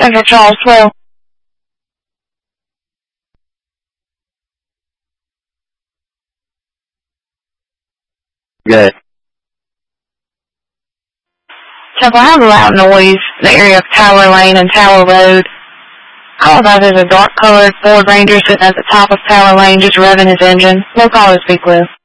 Central Charles 12. Good. Temple, I have a loud noise in the area of Tower Lane and Tower Road. All of that is a dark-colored Ford Ranger sitting at the top of Tower Lane just revving his engine. No call to speak with.